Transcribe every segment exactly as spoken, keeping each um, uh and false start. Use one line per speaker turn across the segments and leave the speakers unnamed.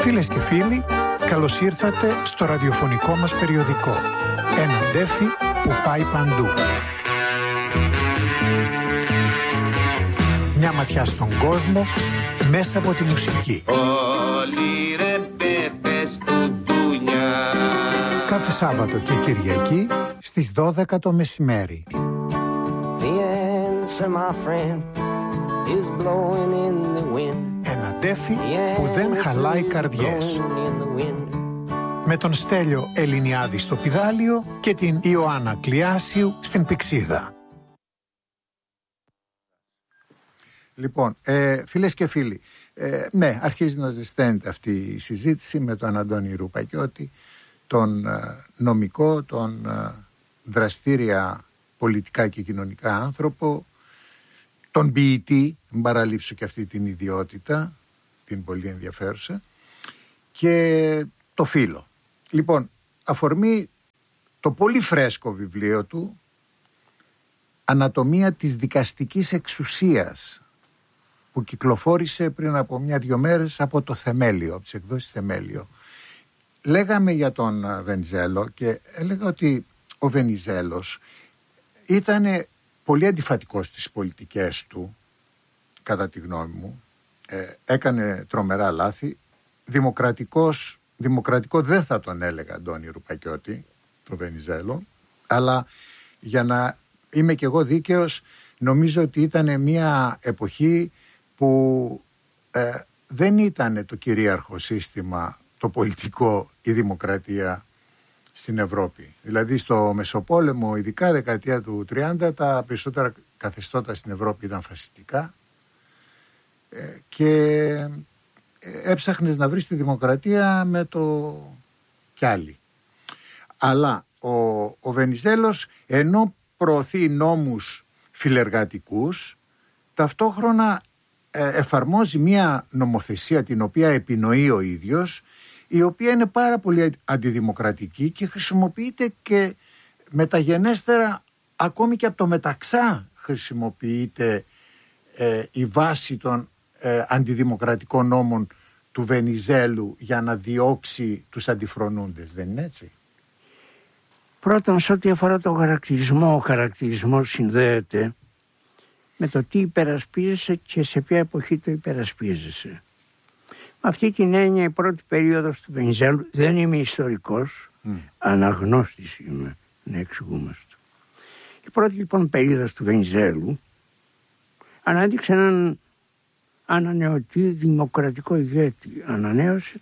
Φίλες και φίλοι, καλώς ήρθατε στο ραδιοφωνικό μας περιοδικό. Ένα ντέφι που πάει παντού. Μια ματιά στον κόσμο μέσα από τη μουσική.
Όλοι ρε πέπες του ντουνιά.
Κάθε Σάββατο και Κυριακή στις δώδεκα το μεσημέρι. Ένα ντέφι που δεν χαλάει καρδιές. Με τον Στέλιο Ελληνιάδη στο πηδάλιο και την Ιωάννα Κλιάσιου στην πηξίδα. Λοιπόν, ε, φίλες και φίλοι, ε, ναι, αρχίζει να ζεσταίνεται αυτή η συζήτηση με τον Αντώνη Ρουπακιώτη, τον ε, νομικό, τον ε, δραστήρια πολιτικά και κοινωνικά άνθρωπο, τον ποιητή, μην παραλείψω και αυτή την ιδιότητα, την πολύ ενδιαφέρουσα, και το φίλο. Λοιπόν, αφορμή το πολύ φρέσκο βιβλίο του, «Ανατομία της δικαστικής εξουσίας», που κυκλοφόρησε πριν από μια-δυο μέρες από το Θεμέλιο, από τις εκδόσεις Θεμέλιο. Λέγαμε για τον Βενιζέλο και έλεγα ότι ο Βενιζέλος ήταν πολύ αντιφατικός στις πολιτικές του, κατά τη γνώμη μου. Ε, έκανε τρομερά λάθη. Δημοκρατικός, δημοκρατικό δεν θα τον έλεγα, Αντώνη Ρουπακιώτη, το Βενιζέλο, αλλά για να είμαι κι εγώ δίκαιος, νομίζω ότι ήταν μια εποχή που ε, δεν ήταν το κυρίαρχο σύστημα, το πολιτικό, η δημοκρατία στην Ευρώπη. Δηλαδή στο Μεσοπόλεμο, ειδικά δεκαετία του τριάντα, τα περισσότερα καθεστώτα στην Ευρώπη ήταν φασιστικά ε, και έψαχνες να βρεις τη δημοκρατία με το κι άλλη. Αλλά ο, ο Βενιζέλος, ενώ προωθεί νόμους φιλεργατικούς, ταυτόχρονα ε, εφαρμόζει μια νομοθεσία την οποία επινοεί ο ίδιος, η οποία είναι πάρα πολύ αντιδημοκρατική και χρησιμοποιείται και μεταγενέστερα, ακόμη και από το Μεταξά χρησιμοποιείται ε, η βάση των ε, αντιδημοκρατικών νόμων του Βενιζέλου για να διώξει τους αντιφρονούντες, δεν είναι έτσι?
Πρώτον, σε ό,τι αφορά τον χαρακτηρισμό, ο χαρακτηρισμός συνδέεται με το τι υπερασπίζεσαι και σε ποια εποχή το υπερασπίζεσαι. Με αυτή την έννοια, η πρώτη περίοδος του Βενιζέλου, δεν είμαι ιστορικός, mm. αναγνώστης είμαι, να εξηγούμαστε. Η πρώτη λοιπόν περίοδος του Βενιζέλου ανάδειξε έναν ανανεωτή δημοκρατικό ηγέτη. Ανανέωσε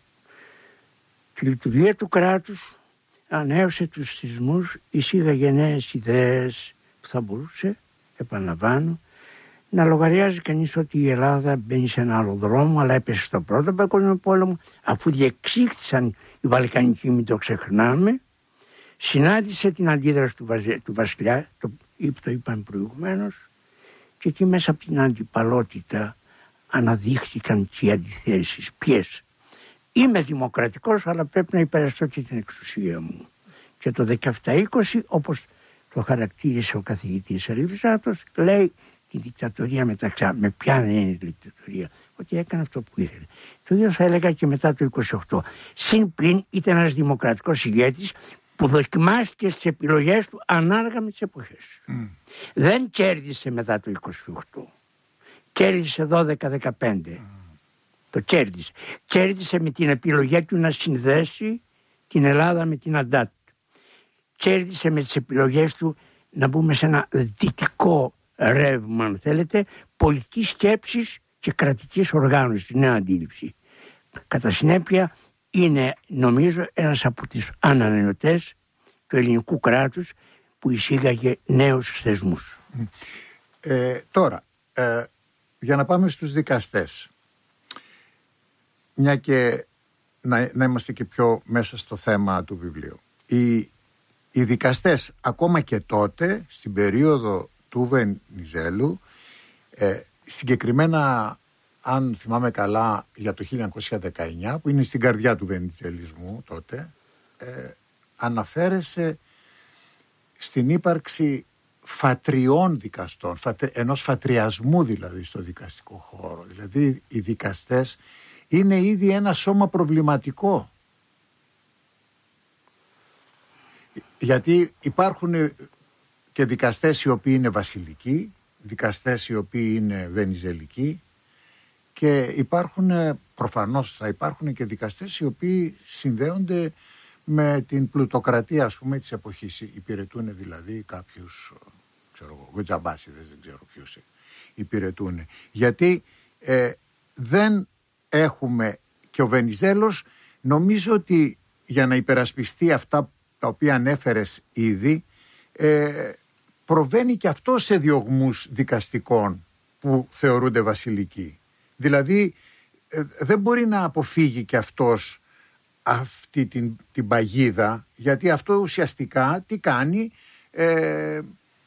τη λειτουργία του κράτους, ανανέωσε τους θεσμούς, εισήγαγε νέες ιδέες που θα μπορούσε, επαναλαμβάνω, να λογαριάζει κανείς ότι η Ελλάδα μπαίνει σε ένα άλλο δρόμο, αλλά έπεσε στο πρώτο παγκόσμιο πόλεμο, αφού διεξήχθησαν οι Βαλκανικοί, μην το ξεχνάμε, συνάντησε την αντίδραση του, Βαζε, του βασιλιά, το, το είπαμε προηγουμένως, και εκεί μέσα από την αντιπαλότητα αναδείχθηκαν και οι αντιθέσεις. Ποιες? Είμαι δημοκρατικός, αλλά πρέπει να υπεραστώ και την εξουσία μου. Και το δεκαεπτά είκοσι, όπως το χαρακτήρισε ο καθηγητής Αλυβιζάτος, λέει η δικτατορία Μεταξά. Με ποια είναι η δικτατορία? Ότι έκανε αυτό που ήθελε. Το ίδιο θα έλεγα και μετά το είκοσι οκτώ. Συν πλην ήταν ένας δημοκρατικός ηγέτης που δοκιμάστηκε στις επιλογές του ανάλογα με τις εποχές. Mm. Δεν κέρδισε μετά το είκοσι οκτώ. Κέρδισε δώδεκα δεκαπέντε. Mm. Το κέρδισε. Κέρδισε με την επιλογή του να συνδέσει την Ελλάδα με την Αντάτ. Κέρδισε με τις επιλογές του να μπούμε σε ένα δυτικό ρεύμα, αν θέλετε, πολιτικής σκέψης και κρατικής οργάνωσης, νέα αντίληψη. Κατά συνέπεια είναι, νομίζω, ένας από τις ανανεωτές του ελληνικού κράτους που εισήγαγε νέους θεσμούς.
Ε, τώρα, ε, για να πάμε στους δικαστές, μια και να, να είμαστε και πιο μέσα στο θέμα του βιβλίου. Οι, οι δικαστές ακόμα και τότε, στην περίοδο του Βενιζέλου, ε, συγκεκριμένα, αν θυμάμαι καλά, για το χίλια εννιακόσια δεκαεννιά, που είναι στην καρδιά του βενιζελισμού τότε, ε, αναφέρεσε στην ύπαρξη φατριών δικαστών, φατρι, ενός φατριασμού δηλαδή στο δικαστικό χώρο. Δηλαδή οι δικαστές είναι ήδη ένα σώμα προβληματικό. Γιατί υπάρχουν και δικαστές οι οποίοι είναι βασιλικοί, δικαστές οι οποίοι είναι βενιζελικοί και υπάρχουν, προφανώς θα υπάρχουν και δικαστές οι οποίοι συνδέονται με την πλουτοκρατία, ας πούμε, της εποχής. Υπηρετούν δηλαδή κάποιους, ξέρω εγώ, γουτζαμπάσιδες, δεν ξέρω ποιους υπηρετούν. Γιατί ε, δεν έχουμε, και ο Βενιζέλος νομίζω ότι για να υπερασπιστεί αυτά τα οποία ανέφερες ήδη, ε, προβαίνει και αυτό σε διωγμούς δικαστικών που θεωρούνται βασιλικοί. Δηλαδή ε, δεν μπορεί να αποφύγει και αυτός αυτή την, την παγίδα, γιατί αυτό ουσιαστικά τι κάνει, ε,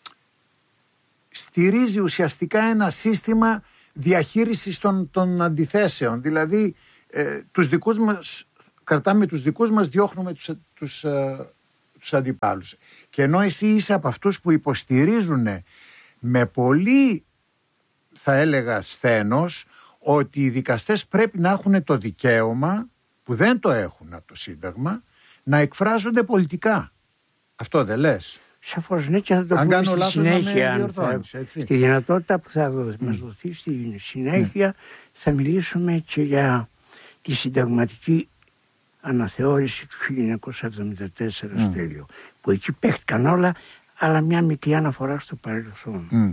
στηρίζει ουσιαστικά ένα σύστημα διαχείρισης των, των αντιθέσεων. Δηλαδή ε, τους δικούς μας, κρατάμε τους δικούς μας, διώχνουμε τους, τους, ε, τους αντιπάλους. Και ενώ εσύ είσαι από αυτούς που υποστηρίζουν με πολύ, θα έλεγα, σθένος, ότι οι δικαστές πρέπει να έχουν το δικαίωμα, που δεν το έχουν από το Σύνταγμα, να εκφράζονται πολιτικά. Αυτό δεν λες?
Σαφώς ναι, και θα το
αν
πούμε
κάνω
στη
λάθος,
συνέχεια.
να με
Αν θα, τη δυνατότητα που θα mm. μας δοθεί στη συνέχεια, mm. θα μιλήσουμε και για τη συνταγματική αναθεώρηση του χίλια εννιακόσια εβδομήντα τέσσερα mm. Στέλιο, που εκεί παίχτηκαν όλα, αλλά μια μικρή αναφορά στο παρελθόν. Mm.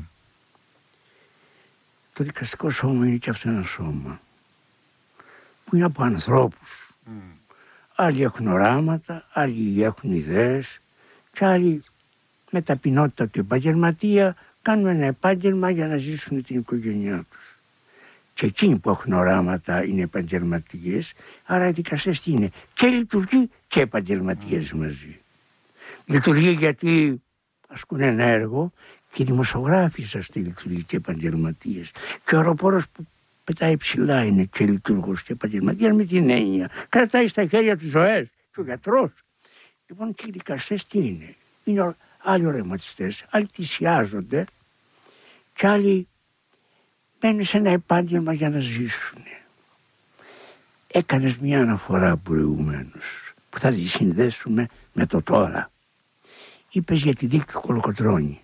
Το δικαστικό σώμα είναι και αυτό ένα σώμα που είναι από ανθρώπους. Mm. Άλλοι έχουν οράματα, άλλοι έχουν ιδέες και άλλοι με ταπεινότητα του επαγγελματία κάνουν ένα επάγγελμα για να ζήσουν την οικογένειά τους. Και εκείνοι που έχουν οράματα είναι επαγγελματίες, άρα οι δικαστές τι είναι? Και λειτουργοί και επαγγελματίες mm. μαζί. Λειτουργεί γιατί ασκούν ένα έργο, και οι δημοσιογράφοι σας τη λειτουργεί και επαγγελματίες. Και ο αεροπόρος που πετάει ψηλά είναι και λειτουργός και επαγγελματίας, με την έννοια κρατάει στα χέρια του ζωές, και ο γιατρός. Λοιπόν, και οι δικαστές τι είναι? Είναι άλλοι ορευματιστές, άλλοι θυσιάζονται και άλλοι μπαίνουν σε ένα επάγγελμα για να ζήσουν. Έκανες μια αναφορά προηγουμένως που θα τη συνδέσουμε με το τώρα. Είπες για τη δίκη του Κολοκοτρώνη.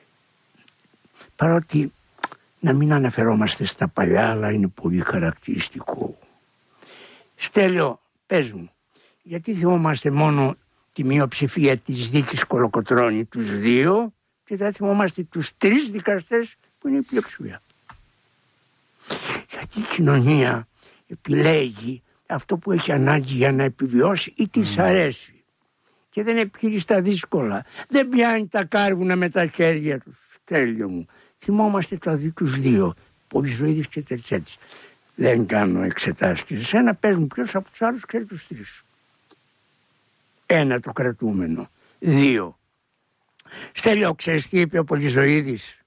Παρότι να μην αναφερόμαστε στα παλιά, αλλά είναι πολύ χαρακτηριστικό. Στέλιο, πες μου, γιατί θυμόμαστε μόνο τη μειοψηφία της δίκης Κολοκοτρώνη, τους δύο, και δεν θυμόμαστε τους τρεις δικαστές που είναι η πλειοψηφία? Γιατί η κοινωνία επιλέγει αυτό που έχει ανάγκη για να επιβιώσει ή της mm. αρέσει, και δεν επιχειρεί στα δύσκολα. Δεν πιάνει τα κάρβουνα με τα χέρια του. Στέλιο μου, θυμόμαστε τα τους δύο, Πολυζωήδης και Τερτσέτης. Δεν κάνω εξετάσεις και σε σένα, πες μου ποιος από τους άλλους ξέρει τους τρεις? Ένα το κρατούμενο. Δύο. Στέλιο, ξέρεις τι είπε ο Πολυζωήδης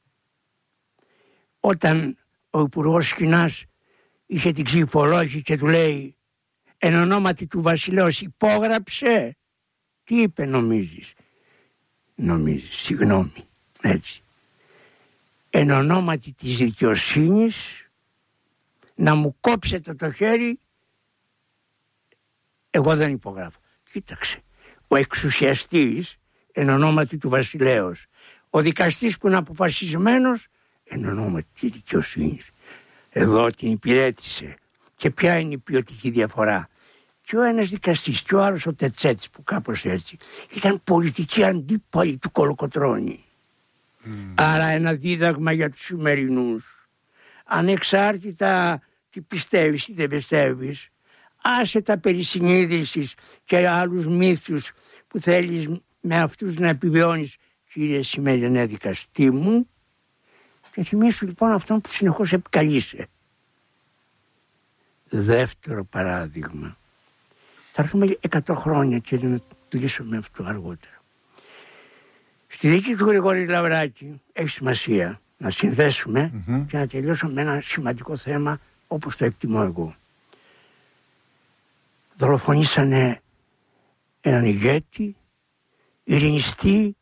όταν ο υπουργός Σκηνάς είχε την ξυφολόγηση και του λέει εν ονόματι του βασιλέως υπόγραψε? Τι είπε νομίζεις? Νομίζεις, συγγνώμη, έτσι. Εν ονόματι της δικαιοσύνης να μου κόψετε το χέρι, εγώ δεν υπογράφω. Κοίταξε, ο εξουσιαστής εν ονόματι του βασιλέως, ο δικαστής που είναι αποφασισμένος εν ονόματι της δικαιοσύνης. Εδώ την υπηρέτησε. Και ποια είναι η ποιοτική διαφορά? Και ο ένας δικαστής και ο άλλος ο Τερτσέτης, που κάπως έτσι ήταν πολιτική αντίπαλοι του Κολοκοτρώνη. Mm. Άρα ένα δίδαγμα για τους σημερινούς. Ανεξάρτητα τι πιστεύεις ή δεν πιστεύεις, άσε τα περί συνείδησης και άλλους μύθους που θέλεις με αυτούς να επιβιώνεις, κύριε σημερινέ δικαστή μου, και θυμίσου λοιπόν αυτόν που συνεχώς επικαλείσαι. Δεύτερο παράδειγμα. Θα έρθουμε εκατό χρόνια και να κλείσω με αυτό αργότερα. Στη δίκη του Γρηγόρη Λαβράκη έχει σημασία να συνδέσουμε mm-hmm. και να τελειώσουμε με ένα σημαντικό θέμα όπως το εκτιμώ εγώ. Δολοφονήσανε έναν ηγέτη, ειρηνιστή,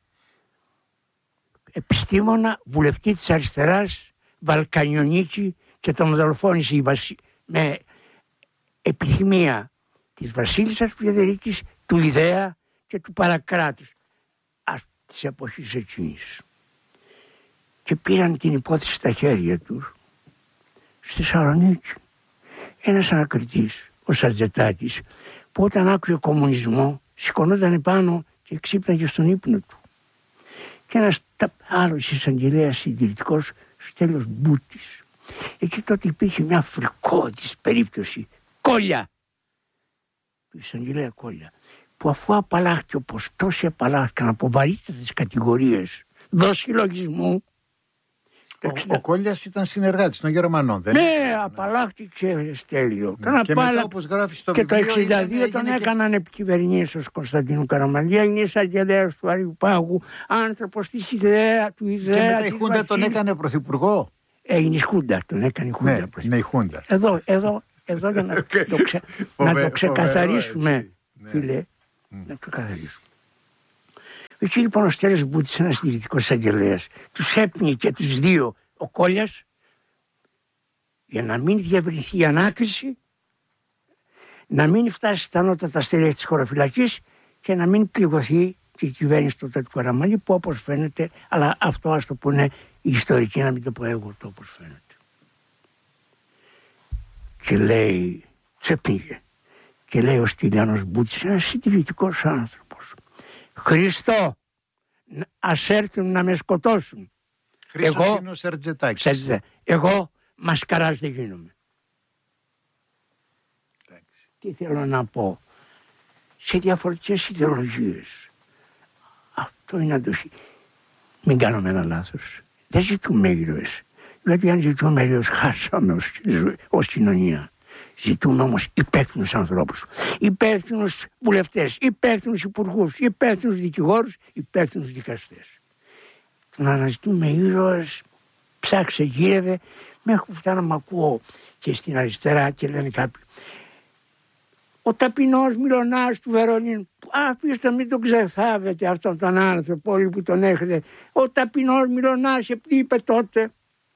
επιστήμονα, βουλευτή της αριστεράς, Βαλκανιονίκη, και τον δολοφόνησε η Βασι... με επιθυμία της βασίλισσας Φρυδερίκης, του ιδέα και του παρακράτους της εποχής εκείνης. Και πήραν την υπόθεση στα χέρια τους στη Θεσσαλονίκη. Ένας ανακριτής, ο Σαρτζετάκης, που όταν άκουε κομμουνισμό σηκωνόταν επάνω και ξύπναγε στον ύπνο του. Και ένας άλλος εισαγγελέας συντηρητικός, Στέλιος Μπούτης. Εκεί τότε υπήρχε μια φρικώδης περίπτωση, Κόλια, του εισαγγελέα Κόλια, που αφού απαλλάχθηκε όπως τόσοι απαλλάχθηκαν από βαρύτερες κατηγορίες δοσυλλογισμού.
Ο, ο Κόλιας ήταν συνεργάτης των Γερμανών, δεν
ναι,
είναι?
Ναι, απαλλάχθηκε Στέλιο.
Ναι. Και μετά, όπως γράφει στο
και
βιβλίο,
το εξήντα δύο τον και... έκαναν επικυβερνήσεως Κωνσταντίνου Καραμαλία, είναι εισαγγελέας του Αριουπάγου, άνθρωπος της ιδέα, του ιδέα.
Και μετά η Χούντα τον έκανε πρωθυπουργό.
Έγινε η Χούντα, τον έκανε η Χούντα.
Ναι, είναι η Χούντα.
Εδώ, εδώ, εδώ για να, το, ξε... να το ξεκαθαρίσουμε,
ναι.
φίλε, mm. να το ξεκαθαρίσουμε. Εκεί λοιπόν ο Στέλιος Μπούτης, ένας συντηρητικός εισαγγελέας, τους έπνιε και τους δύο ο Κόλιας για να μην διευρυνθεί η ανάκριση, να μην φτάσει στα ανώτατα στελέχη της χωροφυλακής και να μην πληγωθεί και η κυβέρνηση τότε του Καραμαλή, που όπως φαίνεται, αλλά αυτό ας το πούνε οι ιστορικοί, να μην το πω εγώ το όπως φαίνεται. Και λέει, τσέπνιγε, και λέει ο Στυλιανός Μπούτης, ένας συντηρητικός άνθρωπος, Χριστό, ας έρθουν να με σκοτώσουν.
Χρήστος
εγώ,
είναι ο Σαρτζετάκης.
Εγώ μασκαράς δεν γίνομαι. Εντάξει. Τι θέλω να πω. Σε διαφορετικές ιδεολογίες. Αυτό είναι αντοχή. Μην κάνουμε ένα λάθος. Δεν ζητούμε ήρωες. Δηλαδή αν ζητούμε ήρωες χάσαμε ως, ως κοινωνία. Ζητούμε όμως υπεύθυνους ανθρώπους, υπεύθυνους βουλευτές, υπεύθυνους υπουργούς, υπεύθυνους δικηγόρους, υπεύθυνους δικαστές. Το να αναζητούμε ήρωες, ψάξε, γύρευε, μέχρι που φτάνω να μ' ακούω και στην αριστερά και λένε κάποιοι. Ο ταπεινός Μιλωνάς του Βερολίνου, αφήστε μην τον ξεθάβετε αυτόν τον άνθρωπο όλοι που τον έχετε. Ο ταπεινός Μιλωνάς είπε τότε.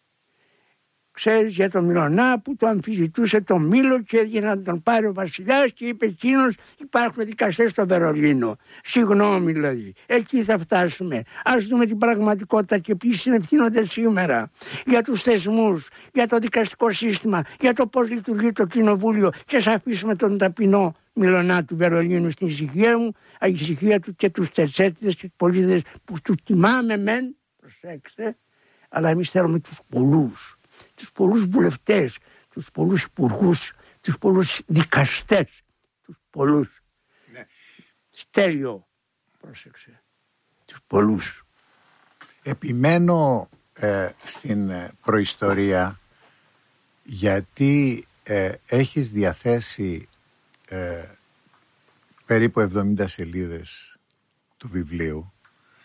Ξέρεις για τον Μιλωνά που το αμφισβητούσε το Μήλο και έγινε να τον πάρει ο βασιλιάς και είπε εκείνος υπάρχουν δικαστές στο Βερολίνο. Συγγνώμη δηλαδή, εκεί θα φτάσουμε. Ας δούμε την πραγματικότητα και ποιοι συνευθύνονται σήμερα για τους θεσμούς, για το δικαστικό σύστημα, για το πώς λειτουργεί το κοινοβούλιο και ας αφήσουμε τον ταπεινό Μιλωνά του Βερολίνου στην ησυχία μου, η ησυχία του και τους τερσέτιδες και τους πολίτες που τους τιμάμε μεν, προσέξτε, αλλά εμείς θέλουμε τους πολλούς. Τους πολλούς βουλευτές, τους πολλούς υπουργούς, τους πολλούς δικαστές, τους πολλούς. Ναι. Στέλιο, πρόσεξε, τους πολλούς.
Επιμένω ε, στην προϊστορία γιατί ε, έχεις διαθέσει ε, περίπου εβδομήντα σελίδες του βιβλίου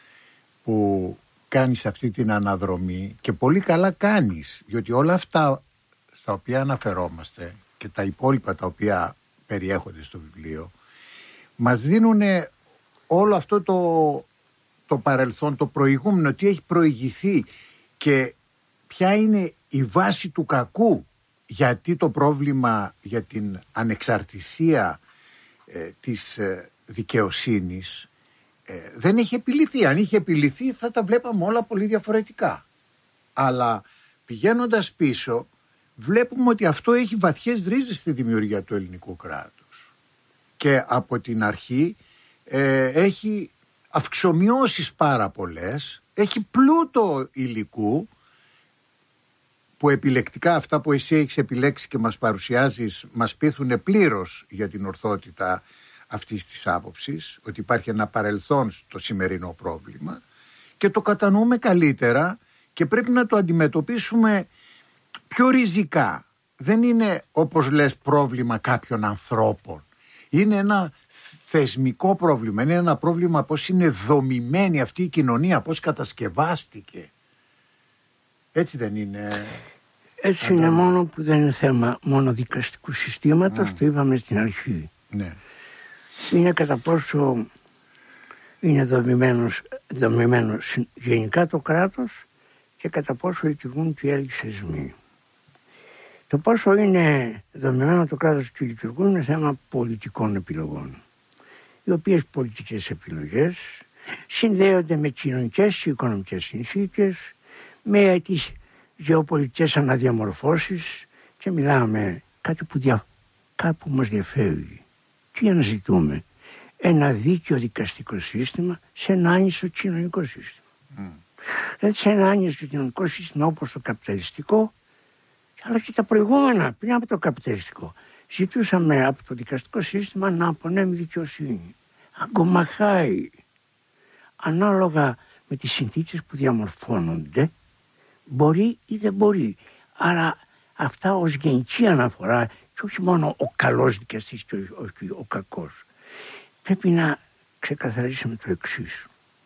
που κάνεις αυτή την αναδρομή και πολύ καλά κάνεις, διότι όλα αυτά στα οποία αναφερόμαστε και τα υπόλοιπα τα οποία περιέχονται στο βιβλίο μας δίνουν όλο αυτό το, το παρελθόν, το προηγούμενο, τι έχει προηγηθεί και ποια είναι η βάση του κακού, γιατί το πρόβλημα για την ανεξαρτησία ε, της ε, δικαιοσύνης Ε, δεν έχει επιλυθεί. Αν είχε επιλυθεί θα τα βλέπαμε όλα πολύ διαφορετικά. Αλλά πηγαίνοντας πίσω βλέπουμε ότι αυτό έχει βαθιές ρίζες στη δημιουργία του ελληνικού κράτους. Και από την αρχή ε, έχει αυξομοιώσεις πάρα πολλές, έχει πλούτο υλικού που επιλεκτικά αυτά που εσύ έχεις επιλέξει και μας παρουσιάζεις μας πείθουν πλήρως για την ορθότητα αυτής της άποψης, ότι υπάρχει ένα παρελθόν στο σημερινό πρόβλημα και το κατανοούμε καλύτερα και πρέπει να το αντιμετωπίσουμε πιο ριζικά. Δεν είναι όπως λες πρόβλημα κάποιων ανθρώπων. Είναι ένα θεσμικό πρόβλημα, είναι ένα πρόβλημα πώς είναι δομημένη αυτή η κοινωνία, πώς κατασκευάστηκε. Έτσι δεν είναι?
Έτσι Αντώνη. Είναι, μόνο που δεν είναι θέμα μόνο δικαστικού συστήματος, mm. το είπαμε στην αρχή.
Ναι.
Είναι κατά πόσο είναι δομημένος, δομημένος γενικά το κράτος και κατά πόσο λειτουργούν και οι άλλοι θεσμοί. Το πόσο είναι δομημένο το κράτος του λειτουργούν είναι θέμα πολιτικών επιλογών. Οι οποίες πολιτικές επιλογές συνδέονται με κοινωνικές και οικονομικές συνθήκες, με τις γεωπολιτικές αναδιαμορφώσεις και μιλάμε κάτι που, δια... κάτι που μας διαφεύγει. Τι αναζητούμε? Ένα δίκαιο δικαστικό σύστημα σε ένα άνισο κοινωνικό σύστημα. Mm. Δηλαδή σε ένα άνισο κοινωνικό σύστημα όπως το καπιταλιστικό, αλλά και τα προηγούμενα πριν από το καπιταλιστικό. Ζητούσαμε από το δικαστικό σύστημα να απονέμει δικαιοσύνη. Αγκομαχάει. Ανάλογα με τις συνθήκες που διαμορφώνονται, μπορεί ή δεν μπορεί. Άρα αυτά ως γενική αναφορά και όχι μόνο ο καλός δικαστής και όχι ο κακός. Πρέπει να ξεκαθαρίσουμε το εξής.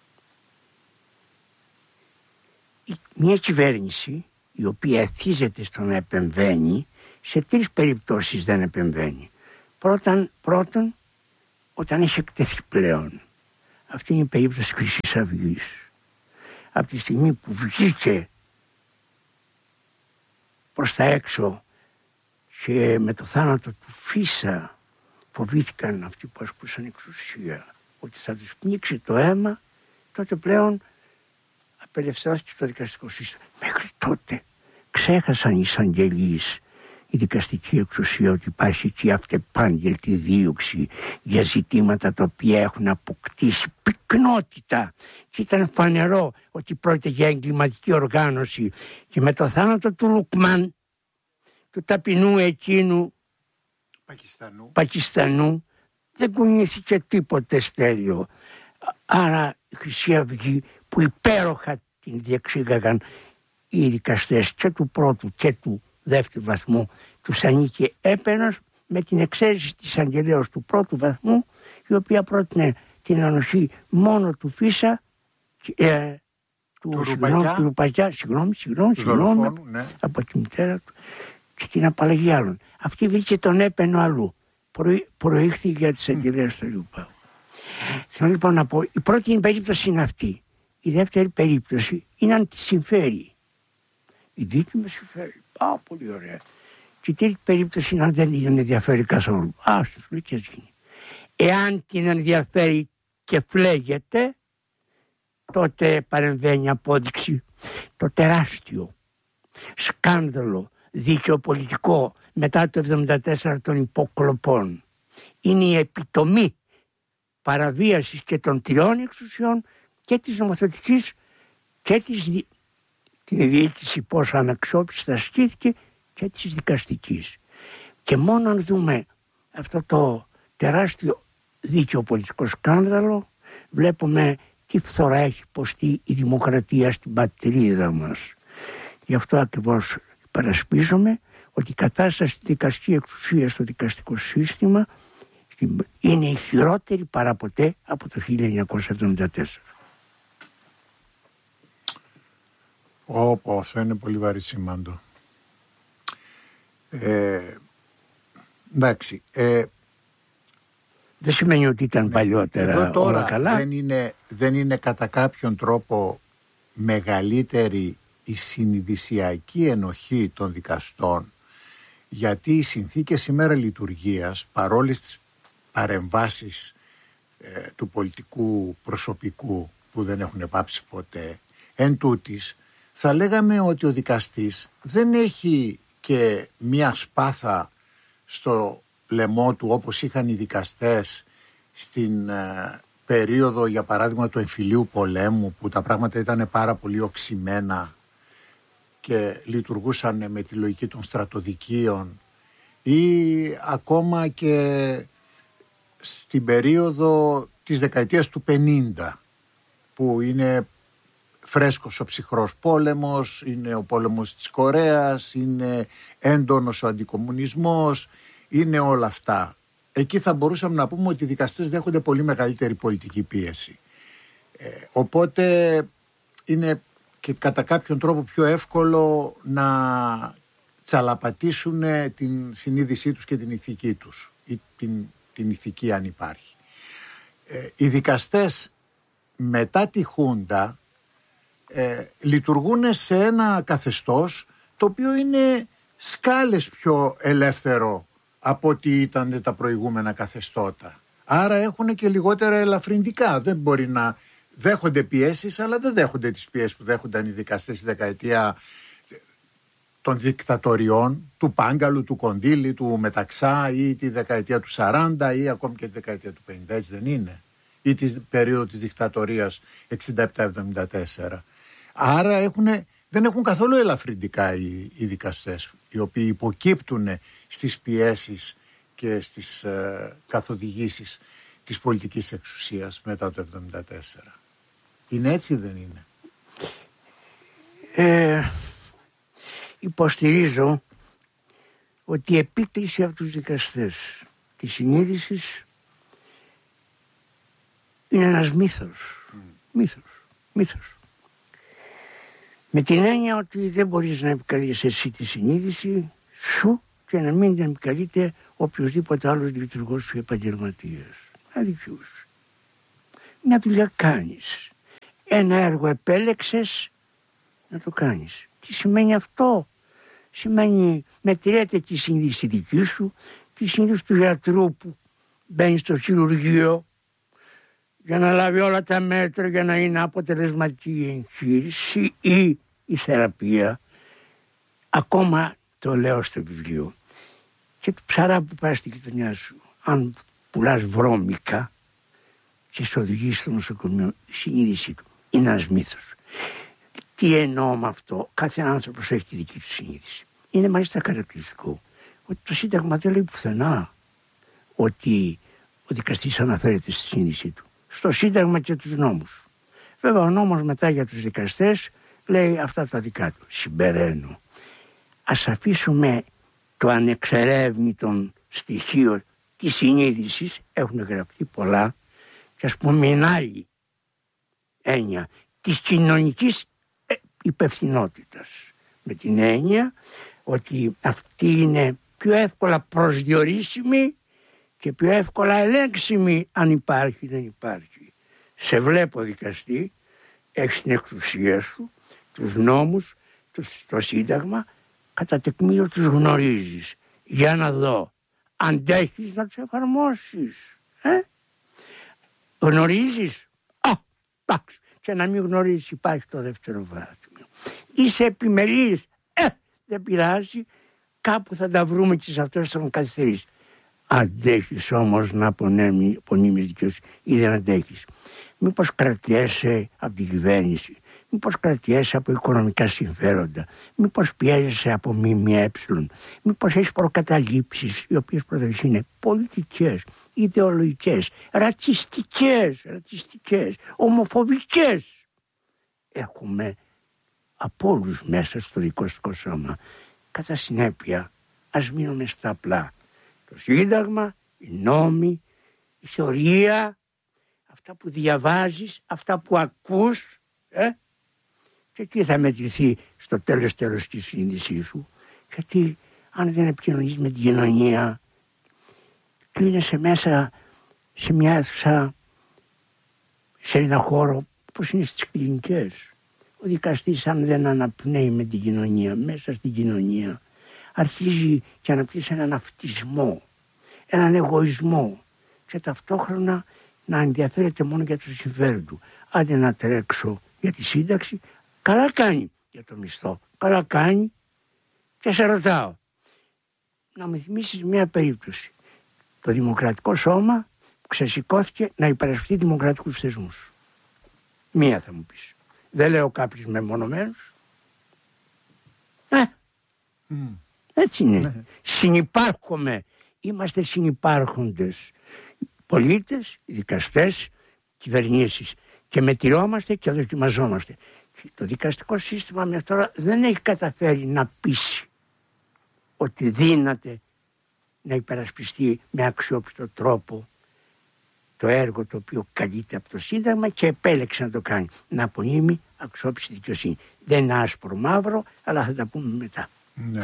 Μια κυβέρνηση η οποία εθίζεται στο να επεμβαίνει, σε τρεις περιπτώσεις δεν επεμβαίνει. Πρώτον, πρώτον όταν έχει εκτεθεί πλέον. Αυτή είναι η περίπτωση Χρυσής Αυγής. Από τη στιγμή που βγήκε προς τα έξω και με το θάνατο του Φίσα φοβήθηκαν αυτοί που ασκούσαν εξουσία ότι θα τους πνίξει το αίμα, τότε πλέον απελευθερώθηκε το δικαστικό σύστημα. Μέχρι τότε ξέχασαν οι εισαγγελείς, η δικαστική εξουσία, ότι υπάρχει εκεί αυτεπάγγελτη δίωξη για ζητήματα τα οποία έχουν αποκτήσει πυκνότητα και ήταν φανερό ότι πρόκειται για εγκληματική οργάνωση. Και με το θάνατο του Λουκμάν, του ταπεινού εκείνου
Πακιστανού,
Πακιστανού δεν κουνήθηκε τίποτε, Στέλιο. Άρα η Χρυσή Αυγή που υπέροχα την διεξήγαγαν οι δικαστές και του πρώτου και του δεύτερου βαθμού, τους ανήκε έπαινος, με την εξαίρεση της αγγελέως του πρώτου βαθμού, η οποία πρότεινε την ανοχή μόνο του Φίσα, ε, του,
του,
συγγνώμη, του Ρουπαγιά, συγγνώμη, συγγνώμη, συγγνώμη, ναι. από τη μητέρα του, και την απαλλαγή άλλων. Αυτή βρήκε τον έπαινο αλλού. Προ, προήχθη για τις αγγελέες του Ριουπάου. Mm. Θέλω λοιπόν να πω, η πρώτη περίπτωση είναι αυτή. Η δεύτερη περίπτωση είναι αν τη συμφέρει. Η δίκη με συμφέρει. Α, πολύ ωραία. Και η τρίτη περίπτωση είναι αν δεν την ενδιαφέρει καθόλου. Α, στους λέει και γίνει. Εάν την ενδιαφέρει και φλέγεται, τότε παρεμβαίνει απόδειξη το τεράστιο σκάνδαλο δικαιοπολιτικό μετά το εβδομήντα τέσσερα των υποκλοπών. Είναι η επιτομή παραβίασης και των τριών εξουσιών, και της νομοθετικής και της δι... την διοίκηση πόσο αναξιόπιστα ασκήθηκε, και της δικαστικής. Και μόνο αν δούμε αυτό το τεράστιο δίκαιο πολιτικό σκάνδαλο, βλέπουμε τι φθορά έχει υποστεί η δημοκρατία στην πατρίδα μας. Γι' αυτό ακριβώς παρασπίζομαι ότι η κατάσταση της δικαστικής εξουσίας στο δικαστικό σύστημα είναι η χειρότερη παραποτέ από το χίλια εννιακόσια εβδομήντα τέσσερα.
Όπο, αυτό είναι πολύ βαρύ σήμαντο. Ε, εντάξει. Ε,
δεν σημαίνει ότι ήταν ναι, παλιότερα
εδώ τώρα
όλα καλά.
Δεν είναι, δεν είναι κατά κάποιον τρόπο μεγαλύτερη η συνειδησιακή ενοχή των δικαστών, γιατί οι συνθήκες ημέρα λειτουργίας, παρόλες τις παρεμβάσεις ε, του πολιτικού προσωπικού που δεν έχουν πάψει ποτέ, εν τούτης, θα λέγαμε ότι ο δικαστής δεν έχει και μία σπάθα στο λαιμό του όπως είχαν οι δικαστές στην ε, περίοδο, για παράδειγμα, του εμφυλίου πολέμου, που τα πράγματα ήταν πάρα πολύ οξυμένα και λειτουργούσαν με τη λογική των στρατοδικείων, ή ακόμα και στην περίοδο της δεκαετίας του πενήντα, που είναι φρέσκος ο ψυχρός πόλεμος, είναι ο πόλεμος της Κορέας, είναι έντονος ο αντικομμουνισμός, είναι όλα αυτά. Εκεί θα μπορούσαμε να πούμε ότι οι δικαστές δέχονται πολύ μεγαλύτερη πολιτική πίεση. Ε, οπότε είναι και κατά κάποιον τρόπο πιο εύκολο να τσαλαπατήσουν την συνείδησή τους και την ηθική τους, ή την, την ηθική αν υπάρχει. Ε, οι δικαστές μετά τη Χούντα ε, λειτουργούν σε ένα καθεστώς το οποίο είναι σκάλες πιο ελεύθερο από ό,τι ήταν τα προηγούμενα καθεστώτα. Άρα έχουν και λιγότερα ελαφρυντικά. Δεν μπορεί να δέχονται πιέσεις, αλλά δεν δέχονται τις πιέσεις που δέχονταν οι δικαστές στη δεκαετία των δικτατοριών, του Πάγκαλου, του Κονδύλη, του Μεταξά, ή τη δεκαετία του σαράντα ή ακόμη και τη δεκαετία του πενήντα, έτσι δεν είναι? Ή τη περίοδο της δικτατορίας εξήντα επτά εβδομήντα τέσσερα. Άρα έχουνε, δεν έχουν καθόλου ελαφρυντικά οι, οι δικαστές, οι οποίοι υποκύπτουν στις πιέσεις και στις ε, καθοδηγήσεις της πολιτικής εξουσίας μετά το εβδομήντα τέσσερα. Είναι έτσι ή δεν είναι?
Ε, υποστηρίζω ότι η επίκληση από τους δικαστές της συνείδησης είναι ένας μύθος. Mm. Μύθος. Μύθος. Με την έννοια ότι δεν μπορείς να επικαλείς εσύ τη συνείδηση σου και να μην την επικαλείται οποιοδήποτε άλλος λειτουργός σου επαγγελματίας. Αδικιούς. Μια δουλειά κάνεις. Ένα έργο επέλεξες να το κάνεις. Τι σημαίνει αυτό? Σημαίνει μετριέται τη συνείδηση δική σου, τη συνείδηση του γιατρού που μπαίνει στο χειρουργείο για να λάβει όλα τα μέτρα για να είναι αποτελεσματική η εγχείρηση ή η θεραπεία. Ακόμα το λέω στο βιβλίο. Και το ψαρά που πάει στην γειτονιά σου, αν πουλάς βρώμικα και σε οδηγεί στο νοσοκομείο, η συνείδησή του είναι ένας μύθος. Τι εννοώ με αυτό? Κάθε άνθρωπος έχει τη δική του συνείδηση. Είναι μάλιστα χαρακτηριστικό ότι το Σύνταγμα δεν λέει πουθενά ότι ο δικαστής αναφέρεται στη συνείδησή του. Στο Σύνταγμα και τους νόμους. Βέβαια ο νόμος μετά για τους δικαστές λέει αυτά τα δικά του. Συμπεραίνω. Ας αφήσουμε το ανεξερεύνητο στοιχείο της συνείδησης, έχουν γραφτεί πολλά, και ας πούμε μια άλλη έννοια της κοινωνικής υπευθυνότητας. Με την έννοια ότι αυτή είναι πιο εύκολα προσδιορίσιμη και πιο εύκολα ελέγξιμη, αν υπάρχει ή δεν υπάρχει. Σε βλέπω δικαστή, έχεις την εξουσία σου, τους νόμους, το Σύνταγμα, κατά τεκμήριο τους γνωρίζεις. Για να δω, αντέχεις να τους εφαρμόσεις. Ε? Γνωρίζεις? Α, εντάξει. Και να μην γνωρίζεις, υπάρχει το δεύτερο βάθμιο. Είσαι επιμελής? Ε, δεν πειράζει. Κάπου θα τα βρούμε και σε αυτές των καθυστερήσεις. Αντέχεις όμως να απονείμεις δικαιοσύνη ή δεν αντέχεις? Μήπως κρατιέσαι από την κυβέρνηση? Μήπως κρατιέσαι από οικονομικά συμφέροντα? Μήπως πιέζεσαι από ΜΜΕ? Μήπως έχεις προκαταλήψεις οι οποίες προτείνεις είναι πολιτικές, ιδεολογικές, ρατσιστικές, ρατσιστικές, ομοφοβικές? Έχουμε από όλους μέσα στο δικαστικό σώμα. Κατά συνέπεια, ας μείνουμε στα απλά. Το Σύνταγμα, οι νόμοι, η θεωρία, αυτά που διαβάζεις, αυτά που ακούς, ε? Και τι θα μετρηθεί στο τέλος τέλος τη συνείδησή σου? Γιατί αν δεν επικοινωνείς με την κοινωνία, κλείνεσαι μέσα σε μια αίθουσα, σε ένα χώρο όπως είναι στις κλινικές. Ο δικαστής, αν δεν αναπνέει με την κοινωνία, μέσα στην κοινωνία, αρχίζει και αναπτύσσει έναν αυτισμό, έναν εγωισμό και ταυτόχρονα να ενδιαφέρεται μόνο για το συμφέρον του. Άντε να τρέξω για τη σύνταξη, καλά κάνει. Για το μισθό, καλά κάνει. Και σε ρωτάω, να με θυμίσεις μια περίπτωση. Το Δημοκρατικό Σώμα που ξεσηκώθηκε να υπερασπιστεί δημοκρατικούς θεσμούς. Μία θα μου πεις. Δεν λέω κάποιους μεμονωμένους. Ε, mm. έτσι είναι. Mm. Συνυπάρχομαι. Είμαστε συνυπάρχοντες. Πολίτες, δικαστές, κυβερνήσεις. Και μετριόμαστε και δοκιμαζόμαστε. Και το δικαστικό σύστημα μέχρι τώρα δεν έχει καταφέρει να πείσει ότι δύναται να υπερασπιστεί με αξιόπιστο τρόπο το έργο το οποίο καλείται από το Σύνταγμα και επέλεξε να το κάνει. Να απονείμει αξιόπιστη δικαιοσύνη. Δεν είναι άσπρο μαύρο, αλλά θα τα πούμε μετά.
Ναι.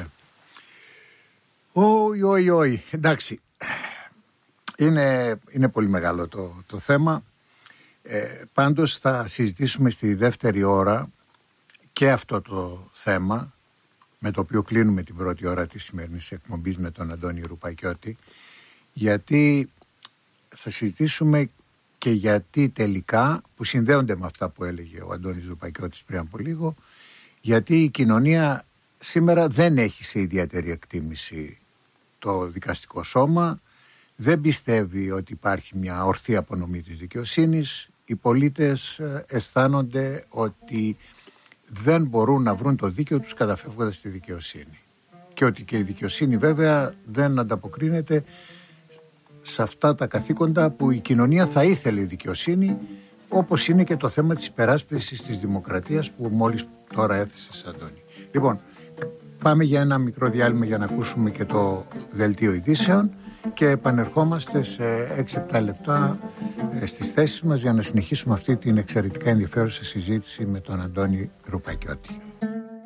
Όχι, όχι, όχι. Εντάξει. Είναι, είναι πολύ μεγάλο το, το θέμα. Ε, πάντως θα συζητήσουμε στη δεύτερη ώρα και αυτό το θέμα με το οποίο κλείνουμε την πρώτη ώρα της σημερινής εκπομπής με τον Αντώνη Ρουπακιώτη, γιατί θα συζητήσουμε και γιατί τελικά, που συνδέονται με αυτά που έλεγε ο Αντώνης Ρουπακιώτης πριν από λίγο, γιατί η κοινωνία σήμερα δεν έχει σε ιδιαίτερη εκτίμηση το δικαστικό σώμα, δεν πιστεύει ότι υπάρχει μια ορθή απονομή της δικαιοσύνης, οι πολίτες αισθάνονται ότι δεν μπορούν να βρουν το δίκαιο τους καταφεύγοντας στη δικαιοσύνη. Και ότι και η δικαιοσύνη βέβαια δεν ανταποκρίνεται σε αυτά τα καθήκοντα που η κοινωνία θα ήθελε η δικαιοσύνη, όπως είναι και το θέμα της υπεράσπισης της δημοκρατίας που μόλις τώρα έθεσες, Αντώνη. Λοιπόν, πάμε για ένα μικρό διάλειμμα για να ακούσουμε και το δελτίο ειδήσεων και επανερχόμαστε σε έξι επτά λεπτά στις θέσεις μας για να συνεχίσουμε αυτή την εξαιρετικά ενδιαφέρουσα συζήτηση με τον Αντώνη Ρουπακιώτη.